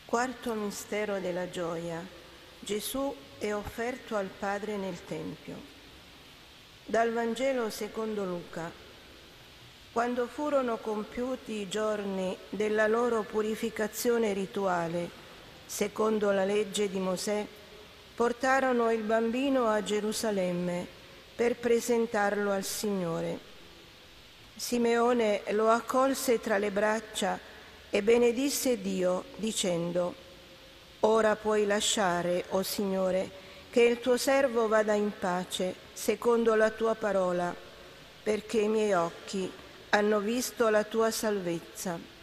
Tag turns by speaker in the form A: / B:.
A: Quarto mistero della gioia. Gesù è offerto al Padre nel Tempio. Dal Vangelo secondo Luca. Quando furono compiuti i giorni della loro purificazione rituale, secondo la legge di Mosè, portarono il bambino a Gerusalemme per presentarlo al Signore. Simeone lo accolse tra le braccia e benedisse Dio, dicendo: «Ora puoi lasciare, o Signore, che il tuo servo vada in pace, secondo la tua parola, perché i miei occhi hanno visto la tua salvezza,